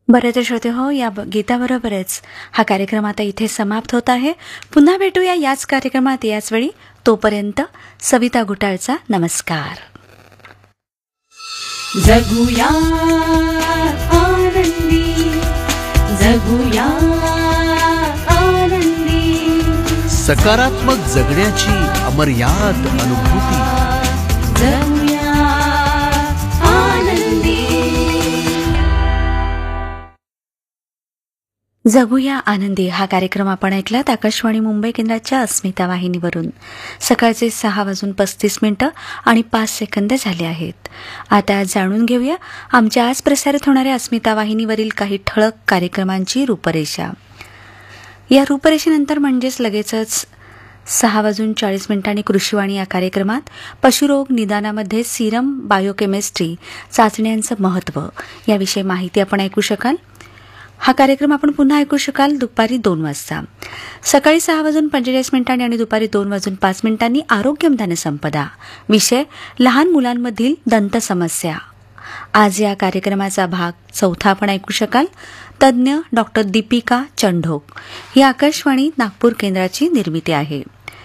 बरं तर श्रोते हो, या गीताबरोबरच हा कार्यक्रम आता इथे समाप्त होत आहे. पुन्हा भेटूया याच कार्यक्रमात याच वेळी. तोपर्यंत सविता गुटाळचा नमस्कार. जगूया आनंदी, जगूया आनंदी, सकारात्मक जगण्याची अमर्याद अनुभूती. जगूया आनंदी. जगूया आनंदी हा कार्यक्रम आपण ऐकलात आकाशवाणी मुंबई केंद्राच्या अस्मिता वाहिनीवरून. सकाळचे 6:35 आणि 5 सेकंद झाले आहेत. आता जाणून घेऊया आमच्या आज प्रसारित होणाऱ्या अस्मिता वाहिनीवरील काही ठळक कार्यक्रमांची रूपरेषा. या रूपरेषेनंतर म्हणजेच लगेचच 6:40 कृषीवाणी या कार्यक्रमात पशुरोग निदानामध्ये सिरम बायोकेमिस्ट्री चाचण्यांचं महत्त्व याविषयी माहिती आपण ऐकू शकाल. हा कार्यक्रम आपण पुन्हा ऐकू शकाल दुपारी 2 वाजता. सकाळी 6:45 आणि दुपारी 2:05 आरोग्यम धनसंपदा विषय लहान मुलांमधील दंत समस्या. आज या कार्यक्रमाचा भाग 4 आपण ऐकू शकाल. तज्ज्ञ डॉक्टर दीपिका चंढोक. ही आकाशवाणी नागपूर केंद्राची निर्मिती आहे.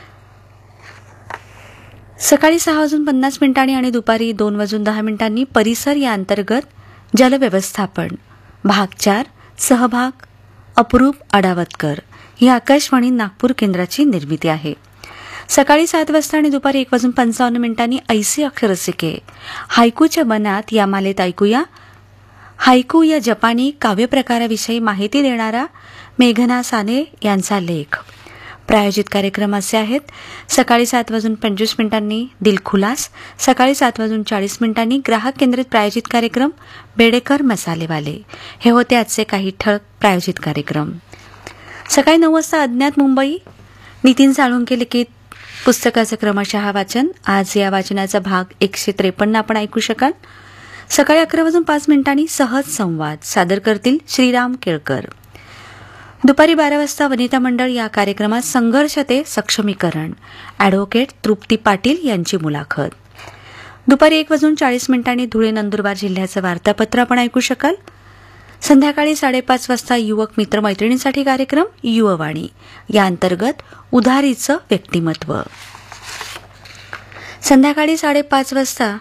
सकाळी 6:50 आणि दुपारी 2:10 परिसर या अंतर्गत जलव्यवस्थापन भाग 4 सहभाग अप्रूप अडावतकर. ही आकाशवाणी नागपूर केंद्राची निर्मिती आहे. सकाळी 7 वाजता आणि दुपारी 1:55 ऐसी अक्षरसिके हायकूच्या बनात या मालेत ऐकूया. हायकू या जपानी काव्यप्रकाराविषयी माहिती देणारा मेघना साने यांचा लेख. प्रायोजित कार्यक्रम असे आहेत. सकाळी 7:25 दिलखुलास, सकाळी 7:40 ग्राहक केंद्रित प्रायोजित कार्यक्रम बेडेकर मसालेवाले. हे होते आजचे काही ठळक प्रायोजित कार्यक्रम. सकाळी 9 वाजता अज्ञात मुंबई नितीन साळुंके लिखित पुस्तकाचं क्रमशः वाचन. आज या वाचनाचा भाग 153 आपण ऐकू शकाल. सकाळी 11:05 सहज संवाद सादर करतील श्रीराम केळकर. दुपारी 12 वाजता वनिता मंडळ या कार्यक्रमात संघर्ष ते सक्षमीकरण ॲडव्होकेट तृप्ती पाटील यांची मुलाखत. दुपारी 1:40 धुळे नंदुरबार जिल्ह्याचं वार्तापत्र आपण ऐकू शकाल. संध्याकाळी 5:30 वाजता युवक मित्र मैत्रिणींसाठी कार्यक्रम युववाणी या अंतर्गत उधारीचं व्यक्तिमत्व. संध्याकाळी 5:30 वाजता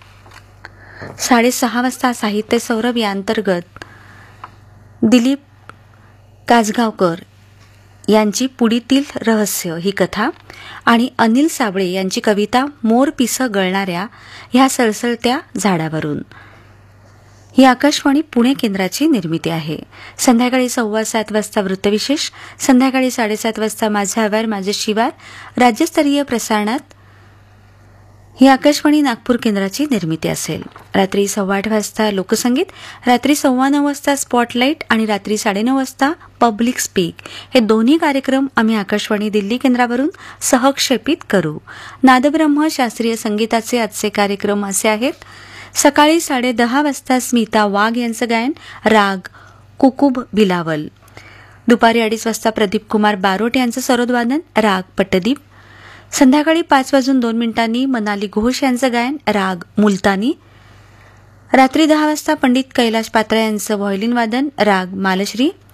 6:30 वाजता साहित्य सौरभ या अंतर्गत दिलीप कासगावकर यांची पुडीतील रहस्य ही कथा आणि अनिल साबळे यांची कविता मोर पिसं गळणाऱ्या ह्या सळसळत्या झाडावरून. ही आकाशवाणी पुणे केंद्राची निर्मिती आहे. संध्याकाळी 7:15 वाजता वृत्तविशेष, संध्याकाळी 7:30 वाजता माझा आवार माझे शिवार राज्यस्तरीय प्रसारणात ही आकाशवाणी नागपूर केंद्राची निर्मिती असेल. रात्री 8:15 वाजता लोकसंगीत, रात्री 9:15 वाजता स्पॉटलाईट आणि रात्री 9:30 वाजता पब्लिक स्पीक हे दोन्ही कार्यक्रम आम्ही आकाशवाणी दिल्ली केंद्रावरून सहक्षेपित करू. नादब्रह्म शास्त्रीय संगीताचे आजचे कार्यक्रम असे आहेत. सकाळी 10:30 वाजता स्मिता वाघ यांचं गायन राग कुकुब बिलावल. दुपारी 2:30 वाजता प्रदीप कुमार बारोट यांचं सरोदवादन राग पट्टदीप. संध्याकाळी 5:02 मनाली घोष यांचं गायन राग मुलतानी. रात्री 10 वाजता पंडित कैलाश पात्रा यांचं व्हायोलिन वादन राग मालश्री.